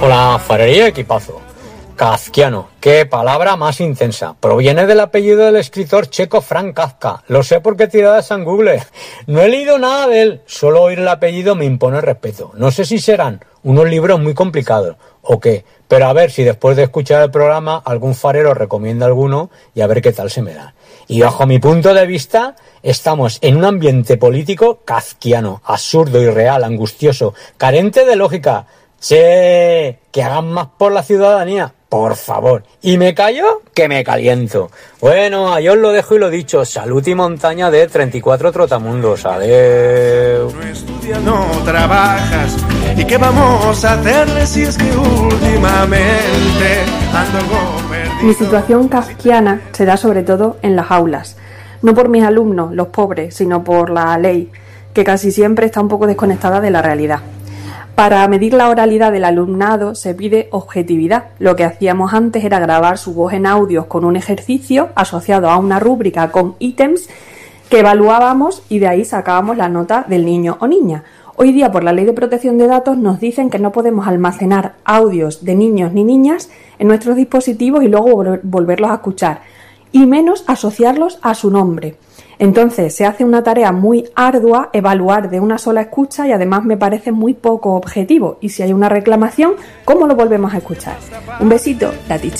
Hola, farería equipazo. Kafkiano, qué palabra más intensa. Proviene del apellido del escritor checo Franz Kafka. Lo sé porque he tirado eso en Google. No he leído nada de él. Solo oír el apellido me impone respeto. No sé si serán unos libros muy complicados o qué. Pero a ver si después de escuchar el programa algún farero recomienda alguno y a ver qué tal se me da. Y bajo mi punto de vista, estamos en un ambiente político kafkiano, absurdo, irreal, angustioso, carente de lógica. Che, que hagan más por la ciudadanía, por favor. Y me callo, que me caliento. Bueno, ahí os lo dejo y lo dicho. Salud y montaña de 34 trotamundos. Adeu. No estudias, no trabajas. ¿Y qué vamos a hacerle si es que últimamente ando algo perdido? Mi situación kafkiana se da sobre todo en las aulas. No por mis alumnos, los pobres, sino por la ley, que casi siempre está un poco desconectada de la realidad. Para medir la oralidad del alumnado se pide objetividad. Lo que hacíamos antes era grabar su voz en audios con un ejercicio asociado a una rúbrica con ítems que evaluábamos y de ahí sacábamos la nota del niño o niña. Hoy día, por la Ley de Protección de Datos, nos dicen que no podemos almacenar audios de niños ni niñas en nuestros dispositivos y luego volverlos a escuchar, y menos asociarlos a su nombre. Entonces se hace una tarea muy ardua evaluar de una sola escucha y además me parece muy poco objetivo. Y si hay una reclamación, ¿cómo lo volvemos a escuchar? Un besito, la Tichi.